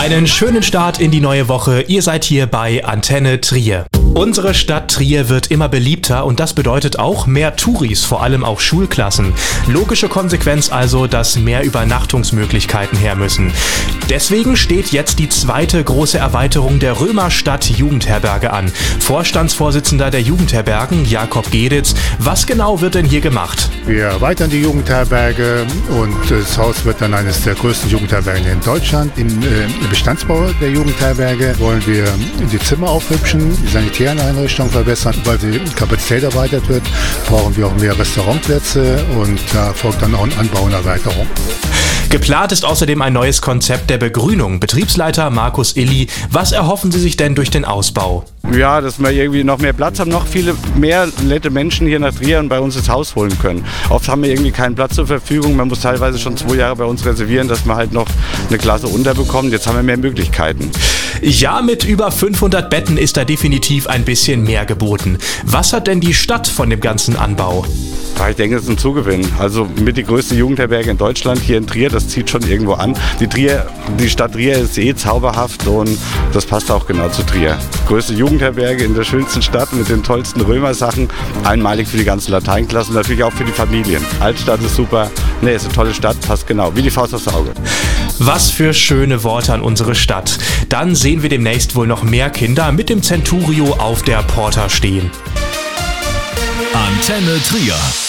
Einen schönen Start in die neue Woche. Ihr seid hier bei Antenne Trier. Unsere Stadt Trier wird immer beliebter und das bedeutet auch mehr Touris, vor allem auch Schulklassen. Logische Konsequenz also, dass mehr Übernachtungsmöglichkeiten her müssen. Deswegen steht jetzt die zweite große Erweiterung der Römerstadt Jugendherberge an. Vorstandsvorsitzender der Jugendherbergen, Jakob Geditz, was genau wird denn hier gemacht? Wir erweitern die Jugendherberge und das Haus wird dann eines der größten Jugendherbergen in Deutschland. Im Bestandsbau der Jugendherberge wollen wir die Zimmer aufhübschen, die sanitären Einrichtungen verbessern. Weil die Kapazität erweitert wird, brauchen wir auch mehr Restaurantplätze und da folgt dann auch ein Anbau und Erweiterung. Geplant ist außerdem ein neues Konzept der Begrünung. Betriebsleiter Markus Illi, was erhoffen Sie sich denn durch den Ausbau? Ja, dass wir irgendwie noch mehr Platz haben, noch viele mehr nette Menschen hier nach Trier und bei uns ins Haus holen können. Oft haben wir irgendwie keinen Platz zur Verfügung. Man muss teilweise schon 2 Jahre bei uns reservieren, dass man halt noch eine Klasse unterbekommt. Jetzt haben wir mehr Möglichkeiten. Ja, mit über 500 Betten ist da definitiv ein bisschen mehr geboten. Was hat denn die Stadt von dem ganzen Anbau? Ja, ich denke, es ist ein Zugewinn. Also mit die größte Jugendherberge in Deutschland hier in Trier, das zieht schon irgendwo an. Die Stadt Trier ist zauberhaft und das passt auch genau zu Trier. Größte Jugendherberge in der schönsten Stadt mit den tollsten Römersachen. Einmalig für die ganzen Lateinklassen, natürlich auch für die Familien. Altstadt ist super. Ist eine tolle Stadt, passt genau, wie die Faust aufs Auge. Was für schöne Worte an unsere Stadt. Dann sehen wir demnächst wohl noch mehr Kinder mit dem Centurio auf der Porta stehen. Antenne Trier.